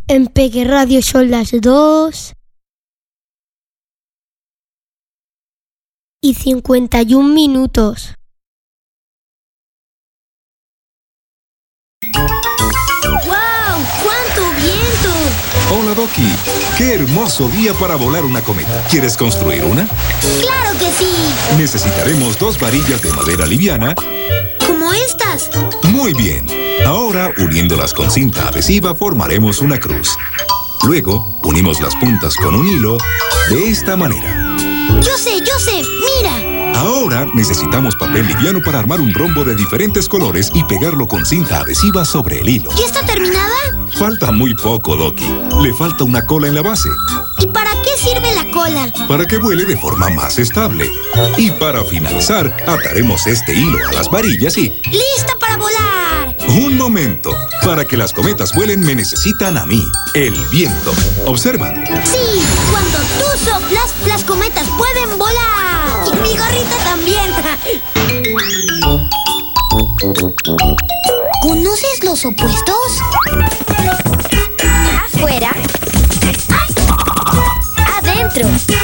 En Peque Radio son las 2:51. ¡Guau! ¡Cuánto viento! Hola, Doki. ¡Qué hermoso día para volar una cometa! ¿Quieres construir una? ¡Claro que sí! Necesitaremos 2 varillas de madera liviana. ¿Como estas? Muy bien. Ahora, uniéndolas con cinta adhesiva, formaremos una cruz. Luego, unimos las puntas con un hilo de esta manera. ¡Yo sé! ¡Mira! Ahora necesitamos papel liviano para armar un rombo de diferentes colores y pegarlo con cinta adhesiva sobre el hilo. ¿Ya está terminada? Falta muy poco, Doki. Le falta una cola en la base. ¿Y para qué sirve la cola? Para que vuele de forma más estable. Y para finalizar, ataremos este hilo a las varillas y... ¡Lista para volar! ¡Un momento! Para que las cometas vuelen me necesitan a mí, el viento. Observa. ¡Sí! Cuando tú soplas, las cometas pueden volar. ¡Y mi gorrita también! ¿Conoces los opuestos? Afuera. Adentro.